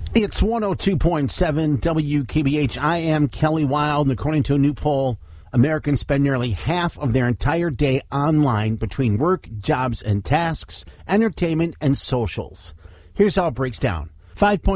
It's 102.7 WKBH. I am Kelly Wild, and according to a new poll, Americans spend nearly half of their entire day online between work, jobs and tasks, entertainment, and socials. Here's how it breaks down. 5.